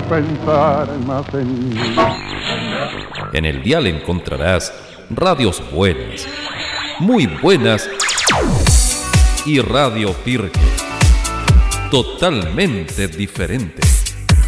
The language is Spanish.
pensar más en mí. En el dial encontrarás radios buenas, muy buenas y Radio Pirque, totalmente diferente.